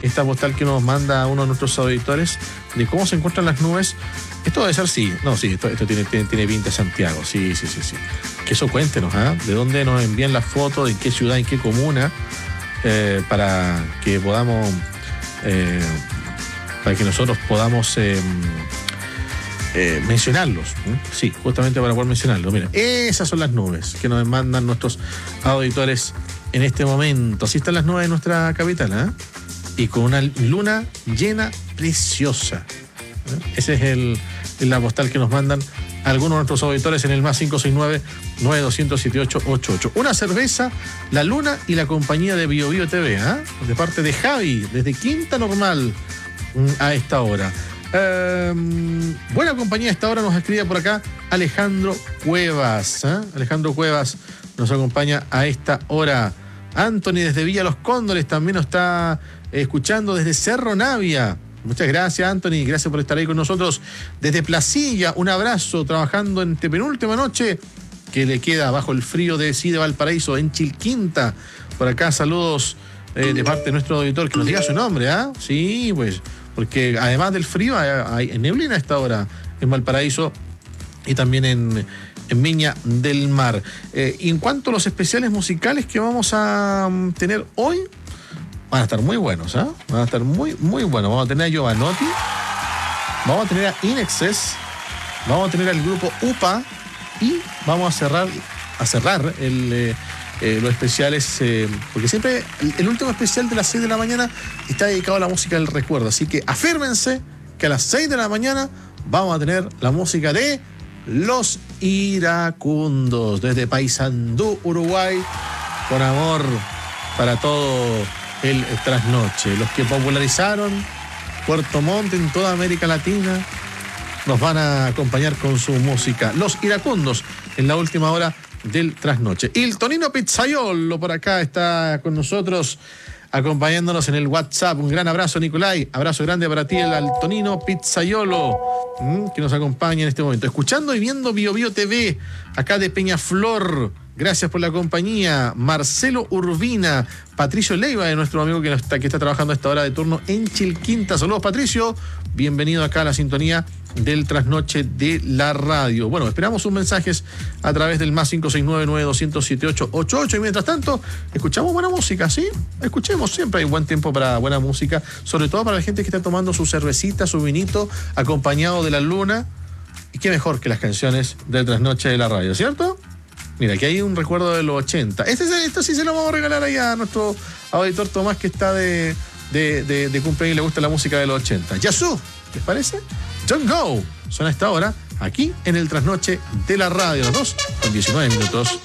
esta postal que nos manda uno de nuestros auditores de cómo se encuentran las nubes. Esto debe ser esto tiene pinta de Santiago, sí. Que eso cuéntenos, de dónde nos envían las fotos, en qué ciudad, en qué comuna, para que podamos, para que nosotros podamos mencionarlos. Sí, justamente para poder mencionarlos. Mira, esas son las nubes que nos mandan nuestros auditores en este momento. Así están las nubes de nuestra capital, y con una luna llena preciosa. Ese es la postal que nos mandan algunos de nuestros auditores en el más 569-9200-7888. Una cerveza, la luna y la compañía de Bio Bio TV, de parte de Javi, desde Quinta Normal, a esta hora. Buena compañía a esta hora, nos escribe por acá Alejandro Cuevas. Alejandro Cuevas nos acompaña a esta hora. Anthony desde Villa Los Cóndores también nos está escuchando desde Cerro Navia. Muchas gracias, Anthony, gracias por estar ahí con nosotros. Desde Placilla, un abrazo, trabajando en penúltima noche que le queda bajo el frío de Valparaíso, en Chilquinta. Por acá, saludos de parte de nuestro auditor, que nos diga su nombre, Sí, pues, porque además del frío hay neblina a esta hora en Valparaíso y también en Viña del Mar. Y en cuanto a los especiales musicales que vamos a tener hoy, van a estar muy buenos, van a estar muy, muy buenos. Vamos a tener a Giovanotti, vamos a tener a Inexcess, vamos a tener al grupo UPA y vamos a cerrar los especiales, porque siempre el último especial de las 6 de la mañana está dedicado a la música del recuerdo. Así que afírmense que a las 6 de la mañana vamos a tener la música de Los Iracundos, desde Paysandú, Uruguay, con amor para todo el trasnoche. Los que popularizaron Puerto Montt en toda América Latina nos van a acompañar con su música. Los Iracundos en la última hora del trasnoche. Y el Tonino Pizzaiolo por acá está con nosotros, acompañándonos en el WhatsApp. Un gran abrazo, Nicolai. Abrazo grande para ti, al Tonino Pizzaiolo, que nos acompaña en este momento. Escuchando y viendo Bio Bio TV, acá de Peñaflor. Gracias por la compañía. Marcelo Urbina, Patricio Leiva, de nuestro amigo que está trabajando a esta hora de turno en Chilquinta. Saludos, Patricio. Bienvenido acá a la sintonía del trasnoche de la radio. Bueno, esperamos sus mensajes a través del más 569-9200-7888. Y mientras tanto, escuchamos buena música, ¿sí? Escuchemos, siempre hay buen tiempo para buena música, sobre todo para la gente que está tomando su cervecita, su vinito, acompañado de la luna. Y qué mejor que las canciones del trasnoche de la radio, ¿cierto? Mira, aquí hay un recuerdo de los 80. Esto sí se lo vamos a regalar ahí a nuestro auditor Tomás, que está de cumpleaños y le gusta la música de los 80. Yazoo, ¿les parece? Don't Go. Suena a esta hora, aquí en el trasnoche de la radio. 2:19.